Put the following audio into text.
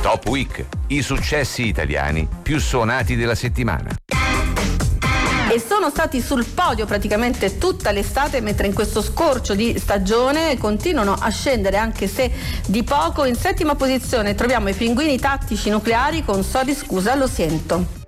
Top Week, i successi italiani più suonati della settimana. E sono stati sul podio praticamente tutta l'estate, mentre in questo scorcio di stagione continuano a scendere, anche se di poco. In settima posizione troviamo i Pinguini Tattici Nucleari con Sorry Scusa Lo Siento.